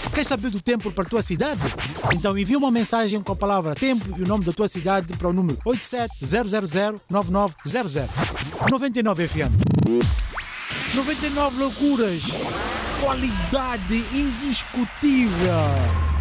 Queres saber do tempo para a tua cidade? Então envia uma mensagem com a palavra tempo e o nome da tua cidade para o número 87-000-9900. 99 FM. 99 loucuras. Qualidade indiscutível.